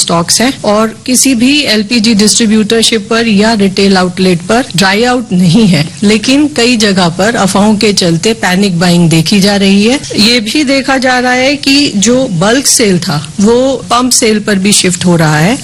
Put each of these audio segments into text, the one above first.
Stocks हैं और किसी भी एलपीजी डिस्ट्रीब्यूटरशिप पर या रिटेल आउटलेट पर ड्राई आउट नहीं है, लेकिन कई जगह पर अफवाहों के चलते पैनिक बाइंग देखी जा रही है। ये भी देखा जा रहा है कि जो बल्क सेल था वो पंप सेल पर भी शिफ्ट हो रहा है।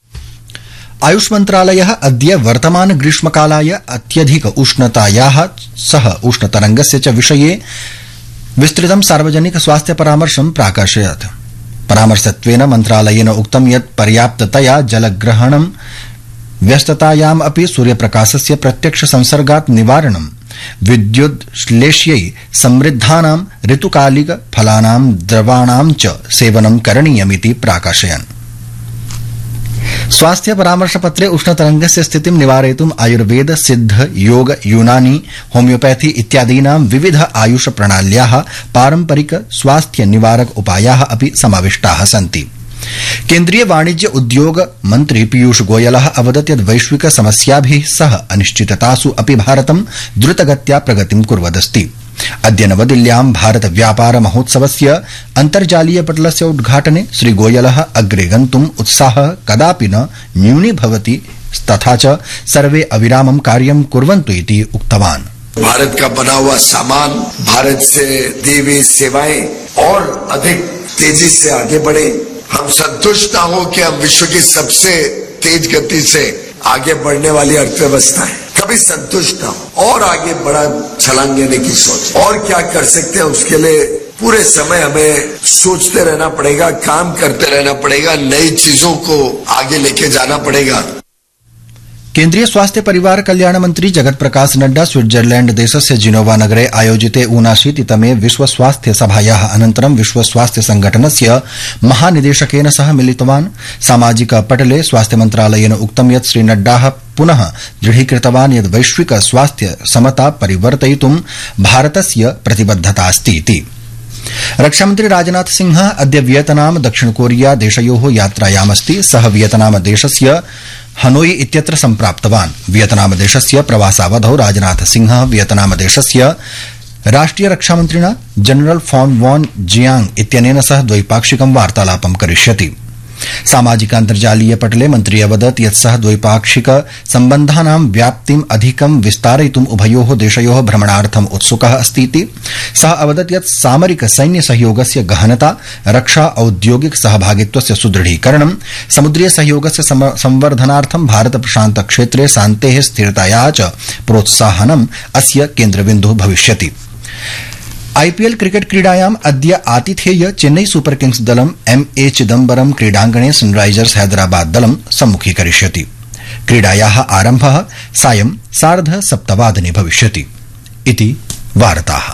आयुष मन्त्रालयः अद्य वर्तमान ग्रीष्मकालाय अत्यधिक उष्णतायाः सह उष्णतरङ्गस्य च विषये विस्तृतं सार्वजनिक स्वास्थ्य परामर्शं प्राकाशयत्। परामर्शत्वेन मन्त्रालयेन उक्तं यत् पर्याप्ततया जलग्रहणं, व्यस्ततायाम् अपि सूर्यप्रकाशस्य प्रत्यक्ष संसर्गात् निवारणं, विद्युद्श्लेष्यै समृद्धानां ऋतुकालिक फलानां द्रवाणां च सेवनं करणीयमिति प्राकाशयन्। स्वास्थ्य परामर्शपत्रे उष्णतरङ्गस्य स्थितिं निवारयितुं आयुर्वेद, सिद्ध, योग, यूनानी, होमियोपैथी इत्यादीनां विविध आयुष प्रणाल्याः पारम्परिक स्वास्थ्य निवारक उपायाः अपि समाविष्टाः सन्ति। केन्द्रीय वाणिज्य उद्योग मन्त्री पीयूष गोयलः अवदत् यत् वैश्विक समस्याभिः सह अनिश्चिततासु अपि भारतं द्रुतगत्या प्रगतिं कुर्वदस्ति। अद्य नवदिल्ल्यां भारत व्यापार महोत्सवस्य अन्तर्जालीय पटलस्य उद्घाटने श्रीगोयलः अग्रे गन्तुम् उत्साहः कदापि न न्यूनीभवति तथा च सर्वे अविरामं कार्यं कुर्वन्तु इति उक्तवान्। भारत का बना हुआ सामान, भारत से दी हुई सेवाएं और अधिक तेजी से आगे बढ़े। हम संतुष्ट न हो कि हम विश्व की सबसे तेज गति से आगे बढ़ने वाली अर्थव्यवस्था है, कभी संतुष्ट न हो और आगे बड़ा छलांग लेने की सोच। और क्या कर सकते हैं उसके लिए पूरे समय हमें सोचते रहना पड़ेगा, काम करते रहना पड़ेगा, नई चीजों को आगे लेके जाना पड़ेगा। केन्द्रीय स्वास्थ्य परिवार कल्याण मन्त्री जगत प्रकाश नड्डा स्विट्जरलैण्ड देशस्य जिनोवा नगरे आयोजिते 79तमे विश्व स्वास्थ्य सभायाः अनन्तरं विश्व स्वास्थ्य संघटनस्य महानिदेशकेन सह मिलितवान्। सामाजिक पटले स्वास्थ्य मन्त्रालयेन उक्तं यत् श्री नड्डाः पुनः दृढीकृतवान् यत् वैश्विक स्वास्थ्य समता परिवर्तयितुं भारतस्य प्रतिबद्धता अस्ति इति। रक्षामन्त्री राजनाथ सिंहः अद्य वियतनाम दक्षिण कोरिया देशयोः यात्रायामस्ति। सः वियतनाम देशस्य हनोई इत्यत्र सम्प्राप्तवान्। वियतनाम देशस्य प्रवासावधौ राजनाथ सिंहः वियतनाम देशस्य राष्ट्रिय रक्षामन्त्रिणा जनरल फॉन वॉन जियांग इत्यनेन सह द्वैपाक्षिकं वार्तालापं करिष्यति। सामाजिकान्तर्जालीय पटले मन्त्री अवदत् यत् सः द्वैपाक्षिक सम्बन्धानां व्याप्तिम् अधिकं विस्तारयितुम् उभयोः देशयोः भ्रमणार्थम् उत्सुकः अस्तीति। सः अवदत् यत् सामरिक सैन्य सहयोगस्य गहनता, रक्षा औद्योगिक सहभागित्वस्य सुदृढीकरणं, समुद्रीय सहयोगस्य संवर्धनार्थं भारत प्रशान्त क्षेत्रे शान्तेः स्थिरतायाः च प्रोत्साहनम् अस्य केन्द्रबिन्दुः भविष्यति। आईपीएल क्रिकेट क्रीडायाम् अद्य आतिथेय चेन्नई सुपर किंग्स दलं एमए चिदम्बरम क्रीडाङ्गणे सनराइजर्स हैदराबाद दलं सम्मुखीकरिष्यति। क्रीडायाः आरम्भः सायं 7:30 भविष्यति इति वार्ताः।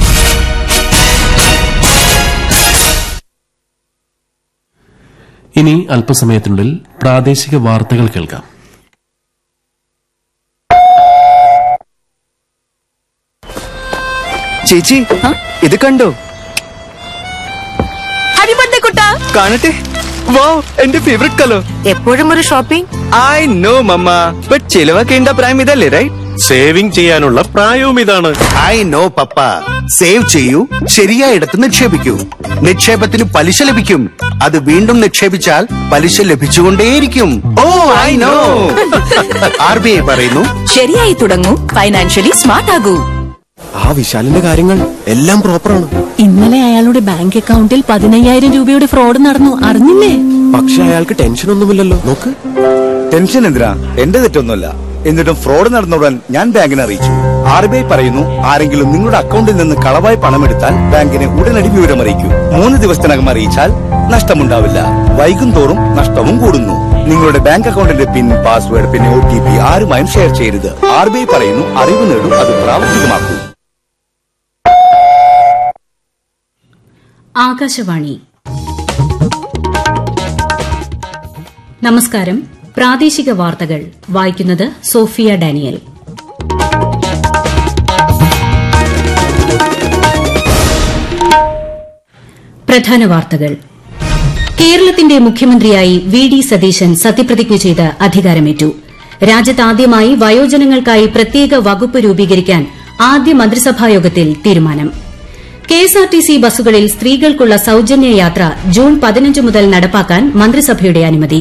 ഇനി അല്പസമയത്തിനുള്ളിൽ പ്രാദേശിക വാർത്തകൾ കേൾക്കാം. ചേച്ചി ഇത് കണ്ടോ? ഹാപ്പി ബർത്ത്ഡേ കുട്ടാ. കാണട്ടെ. വാവ്, എന്റെ ഫേവറേറ്റ് കളർ. എപ്പോഴും ഒരു shopping. I know mama, but ചിലവാക്കേണ്ട പ്രായം ഇതല്ലേ, റൈറ്റ്? സേവിംഗ് ചെയ്യാനുള്ള പ്രായവും ഇതാണ്. I know papa. സേവ് ചെയ്യൂ, ശരിയായിടത്ത് നിക്ഷേപിക്കൂ. നിക്ഷേപത്തിന് പലിശ ലഭിക്കും. അത് വീണ്ടും നിക്ഷേപിച്ചാൽ പലിശ ലഭിച്ചുകൊണ്ടേയിരിക്കും. ഓ ഐ നോ. RBI പറയുന്നു, ശരിയായി തുടങ്ങൂ, ഫൈനാൻഷ്യലി സ്മാർട്ട് ആകൂ. ആ വിശാലിന്റെ കാര്യങ്ങൾ എല്ലാം പ്രോപ്പറാണ്. ഇന്നലെ അയാളുടെ ബാങ്ക് അക്കൗണ്ടിൽ 15,000 രൂപയുടെ ഫ്രോഡ് നടന്നു, അറിഞ്ഞില്ലേ? പക്ഷെ അയാൾക്ക് ടെൻഷൻ ഒന്നുമില്ലല്ലോ. നോക്ക്. ടെൻഷൻ എന്തിനാ? എന്റെ തെറ്റൊന്നുമല്ല. എന്നിട്ടും ഫ്രോഡ് നടന്നുടൻ ഞാൻ ബാങ്കിനെ അറിയിച്ചു. RBI പറയുന്നു, ആരെങ്കിലും നിങ്ങളുടെ അക്കൗണ്ടിൽ നിന്ന് കളവായി പണമെടുത്താൽ ബാങ്കിനെ ഉടനടി വിവരമറിയിക്കൂ. 3 ദിവസത്തിനകം അറിയിച്ചാൽ നഷ്ടമുണ്ടാവില്ല. വൈകും തോറും നഷ്ടവും കൂടുന്നു. നിങ്ങളുടെ ബാങ്ക് അക്കൗണ്ടിന്റെ പിൻ, പാസ്വേഡ്, പിന്നെ OTP ആരുമായും ഷെയർ ചെയ്യരുത്. RBI പറയുന്നു, അറിവ് നേടും, അത് പ്രാവർത്തികമാക്കൂ. ആകാശവാണി. നമസ്കാരം. പ്രാദേശിക വാർത്തകൾ വായിക്കുന്നത് സോഫിയ ഡാനിയൽ. പ്രധാന വാർത്തകൾ. കേരളത്തിന്റെ മുഖ്യമന്ത്രിയായി VD സതീശൻ സത്യപ്രതിജ്ഞ ചെയ്ത് അധികാരമേറ്റു. രാജ്യത്താദ്യമായി വയോജനങ്ങൾക്കായി പ്രത്യേക വകുപ്പ് രൂപീകരിക്കാൻ ആദ്യ മന്ത്രിസഭായോഗത്തിൽ തീരുമാനം. KSRTC ബസ്സുകളിൽ സ്ത്രീകൾക്കുള്ള സൌജന്യ യാത്ര ജൂൺ 15 മുതൽ നടപ്പാക്കാൻ മന്ത്രിസഭയുടെ അനുമതി.